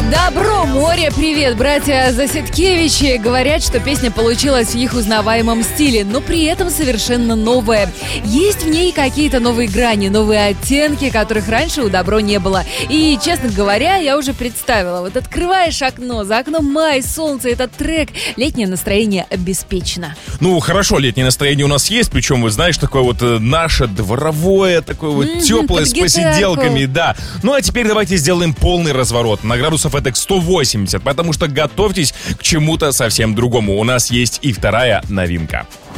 Добро, море, привет, братья Засидкевичи. Говорят, что песня получилась в их узнаваемом стиле, но при этом совершенно новая. Есть в ней какие-то новые грани, новые оттенки, которых раньше у Добро не было. И, честно говоря, я уже представила. Вот открываешь окно, за окном май, солнце, этот трек. Летнее настроение обеспечено. Ну, хорошо, летнее настроение у нас есть, причем, вы знаешь, такое вот наше дворовое, такое вот теплое, с посиделками, да. Ну, а теперь давайте сделаем полный разворот на градусов этак 180, потому что готовьтесь к чему-то совсем другому. У нас есть и вторая новинка.